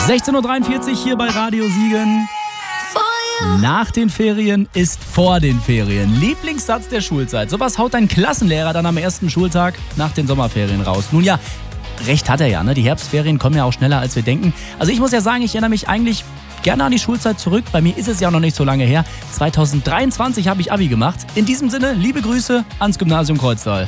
16:43 Uhr hier bei Radio Siegen. Nach den Ferien ist vor den Ferien. Lieblingssatz der Schulzeit. Sowas haut dein Klassenlehrer dann am ersten Schultag nach den Sommerferien raus. Nun ja, recht hat er ja, ne? Die Herbstferien kommen ja auch schneller, als wir denken. Also ich muss ja sagen, ich erinnere mich eigentlich gerne an die Schulzeit zurück. Bei mir ist es ja noch nicht so lange her. 2023 habe ich Abi gemacht. In diesem Sinne, liebe Grüße ans Gymnasium Kreuztal.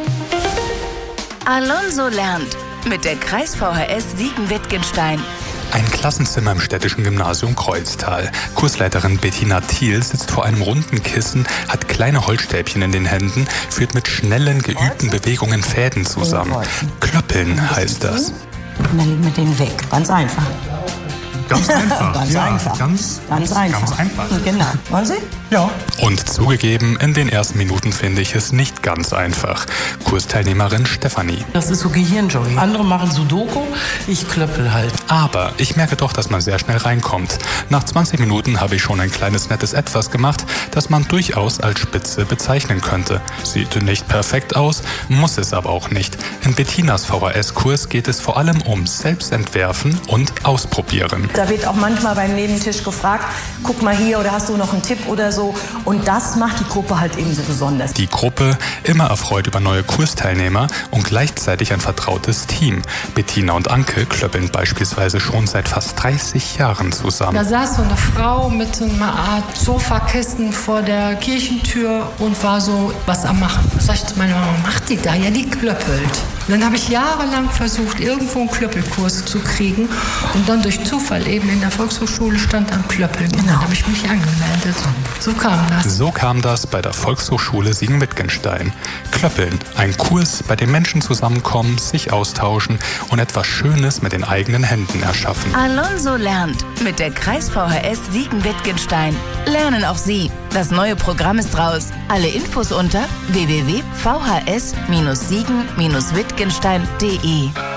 Alonso lernt mit der Kreis-VHS Siegen-Wittgenstein. Ein Klassenzimmer im städtischen Gymnasium Kreuztal. Kursleiterin Bettina Thiel sitzt vor einem runden Kissen, hat kleine Holzstäbchen in den Händen, führt mit schnellen, geübten Bewegungen Fäden zusammen. Klöppeln heißt das. Und dann legen wir den weg. Ganz einfach. Ganz einfach. Ganz einfach. Ganz einfach. Genau. Wollen Sie? Ja. Und zugegeben, in den ersten Minuten finde ich es nicht ganz einfach. Kursteilnehmerin Stefanie. Das ist so Gehirnjogging. Andere machen Sudoku, ich klöppel halt. Aber ich merke doch, dass man sehr schnell reinkommt. Nach 20 Minuten habe ich schon ein kleines nettes Etwas gemacht, das man durchaus als Spitze bezeichnen könnte. Sieht nicht perfekt aus, muss es aber auch nicht. In Bettinas VHS-Kurs geht es vor allem um Selbstentwerfen und Ausprobieren. Da wird auch manchmal beim Nebentisch gefragt, guck mal hier oder hast du noch einen Tipp oder so. Und das macht die Gruppe halt eben so besonders. Die Gruppe immer erfreut über neue Kursteilnehmer und gleichzeitig ein vertrautes Team. Bettina und Anke klöppeln beispielsweise schon seit fast 30 Jahren zusammen. Da saß so eine Frau mit so einer Art Sofakissen vor der Kirchentür und war so was am Machen. Da sag ich zu meiner Mama, macht die da? Ja, die klöppelt. Und dann habe ich jahrelang versucht, irgendwo einen Klöppelkurs zu kriegen. Und dann durch Zufall eben in der Volkshochschule stand am Klöppeln. Und dann habe ich mich angemeldet. So kam das. So kam das bei der Volkshochschule Siegen-Wittgenstein. Klöppeln, ein Kurs, bei dem Menschen zusammenkommen, sich austauschen und etwas Schönes mit den eigenen Händen erschaffen. Alonso lernt mit der Kreis-VHS Siegen-Wittgenstein. Lernen auch Sie. Das neue Programm ist raus. Alle Infos unter www.vhs-siegen-wittgenstein.de.